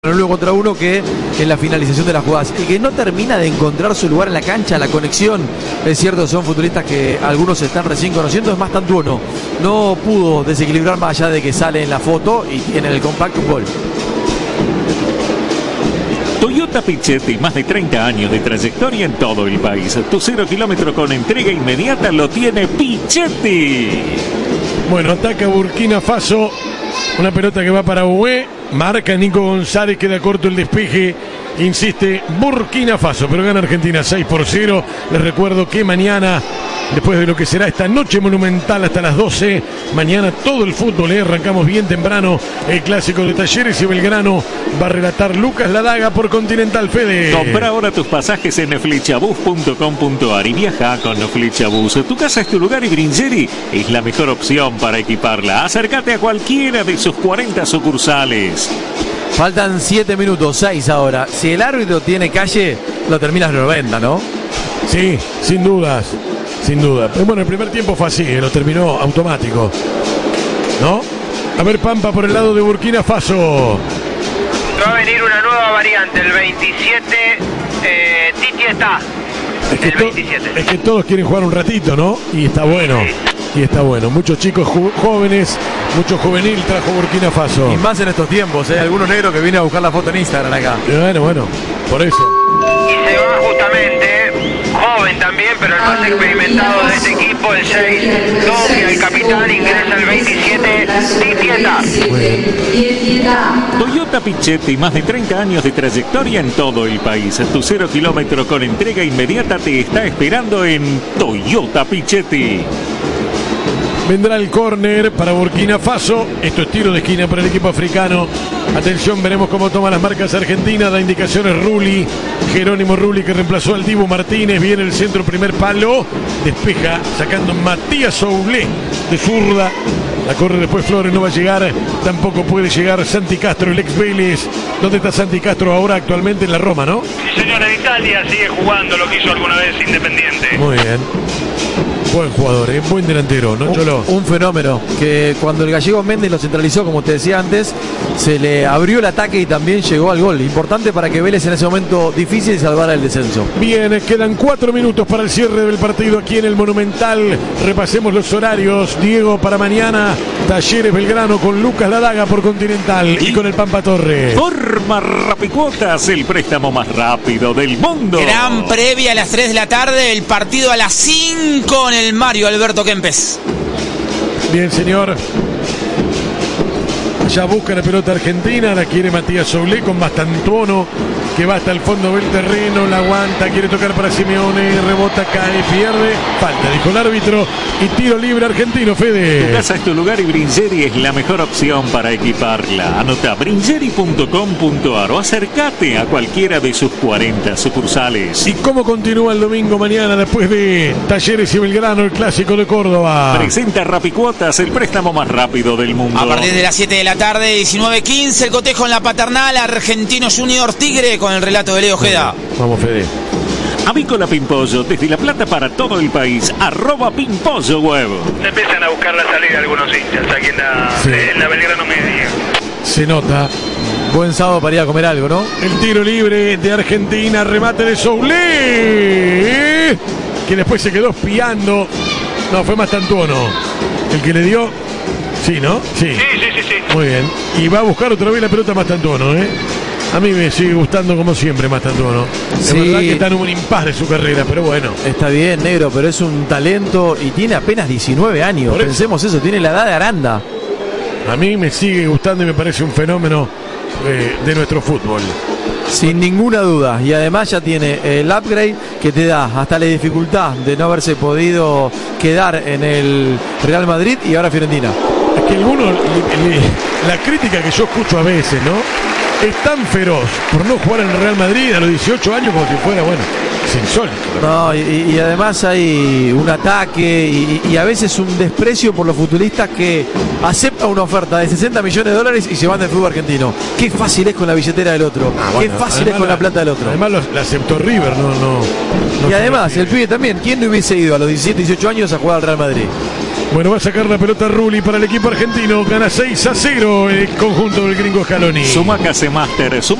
uno contra uno que en la finalización de las jugadas. El que no termina de encontrar su lugar en la cancha, la conexión, es cierto, son futbolistas que algunos se están recién conociendo, es más Tantuono. No pudo desequilibrar más allá de que sale en la foto y tiene en el compacto un gol. Toyota Pichetti, más de 30 años de trayectoria en todo el país. Tu 0 kilómetro con entrega inmediata lo tiene Pichetti. Bueno, ataca Burkina Faso. Una pelota que va para Ué. Marca Nico González, queda corto el despeje. Insiste Burkina Faso, pero gana Argentina 6-0. Les recuerdo que mañana, después de lo que será esta noche monumental hasta las 12, mañana todo el fútbol, arrancamos bien temprano el clásico de Talleres y Belgrano. Va a relatar Lucas Ladaga por Continental. Fede. Compra ahora tus pasajes en flechabus.com.ar y viaja con Flechabus. Tu casa es tu lugar y Bringeri es la mejor opción para equiparla. Acércate a cualquiera de sus 40 sucursales. Faltan 7 minutos, 6 ahora. Si el árbitro tiene calle, lo terminas en 90, ¿no? Sí, sin dudas, sin duda. Pero bueno, el primer tiempo fue así, lo terminó automático, ¿no? A ver, Pampa por el lado de Burkina Faso. Va a venir una nueva variante, el 27, Titi está. El 27. Es que todos quieren jugar un ratito, ¿no? Y está bueno. Sí. Y está bueno. Muchos chicos jóvenes, mucho juvenil trajo Burkina Faso. Y más en estos tiempos, algunos negros que vienen a buscar la foto en Instagram acá. Bueno, por eso. Y se va justamente, joven también, pero el más experimentado de este equipo, el 6, Dombia, el capitán, ingresa el 27, Titieta. Toyota Pichetti, más de 30 años de trayectoria en todo el país. Tu 0 kilómetro con entrega inmediata te está esperando en Toyota Pichetti. Vendrá el córner para Burkina Faso. Esto es tiro de esquina para el equipo africano. Atención, veremos cómo toma las marcas Argentina. Da indicaciones Rulli, Jerónimo Rulli, que reemplazó al Dibu Martínez. Viene el centro, primer palo. Despeja, sacando Matías Soulé de zurda. La corre después Flores, no va a llegar. Tampoco puede llegar Santi Castro, el ex Vélez. ¿Dónde está Santi Castro ahora actualmente? En la Roma, ¿no? Sí, señor, en Italia sigue jugando lo que hizo alguna vez Independiente. Muy bien. Buen jugador, buen delantero, ¿no, Cholo? Un fenómeno, que cuando el gallego Méndez lo centralizó, como te decía antes, se le abrió el ataque y también llegó al gol. Importante para que Vélez en ese momento difícil salvara el descenso. Bien, quedan 4 minutos para el cierre del partido aquí en el Monumental. Repasemos los horarios. Diego, para mañana, Talleres Belgrano con Lucas Ladaga por Continental y con el Pampa Torre. Forma Rapicuotas, el préstamo más rápido del mundo. Gran previa a las 3 de la tarde, el partido a las 5 en el Mario Alberto Kempes. Bien, señor. Ya busca la pelota argentina, la quiere Matías Soulé con Bastantuono, que va hasta el fondo del terreno, la aguanta, quiere tocar para Simeone, rebota, cae, pierde, falta, dijo el árbitro, y tiro libre argentino. Fede. Tu casa es tu lugar y Bringeri es la mejor opción para equiparla. Anota bringeri.com.ar o acércate a cualquiera de sus 40 sucursales. ¿Y cómo continúa el domingo mañana después de Talleres y Belgrano, el clásico de Córdoba? Presenta Rapicuotas, el préstamo más rápido del mundo. A partir de las 7 de la tarde, 19:15, el cotejo en la paternal, Argentino Junior Tigre, con el relato de Leo Ojeda. Vamos, Fede. Avícola Pimpollo, desde La Plata para todo el país, @Pimpollo Huevo. Empiezan a buscar la salida algunos hinchas aquí en la Belgrano Media. Se nota. Buen sábado para ir a comer algo, ¿no? El tiro libre de Argentina, remate de Soulé, que después se quedó espiando. No, fue Bastantuono el que le dio. Sí, ¿no? Sí. Sí. Muy bien. Y va a buscar otra vez la pelota Bastantuono, A mí me sigue gustando como siempre Bastantuono. Sí. Es verdad que está en un impasse de su carrera, pero bueno. Está bien, negro, pero es un talento y tiene apenas 19 años. Por eso. Pensemos eso, tiene la edad de Aranda. A mí me sigue gustando y me parece un fenómeno de nuestro fútbol. Sin ninguna duda. Y además ya tiene el upgrade que te da hasta la dificultad de no haberse podido quedar en el Real Madrid y ahora Fiorentina. Es que la crítica que yo escucho a veces, ¿no? Es tan feroz por no jugar en el Real Madrid a los 18 años como si fuera, bueno, es insólito. No, y además hay un ataque y a veces un desprecio por los futbolistas que aceptan una oferta de 60 millones de dólares y se van del fútbol argentino. Qué fácil es con la billetera del otro. Qué fácil es con la plata del otro. Además la aceptó River, no y además, el pibe también. ¿Quién no hubiese ido a los 17, 18 años a jugar al Real Madrid? Bueno, va a sacar la pelota Rulli para el equipo argentino. Gana 6-0 el conjunto del gringo Scaloni. Suma Casemaster.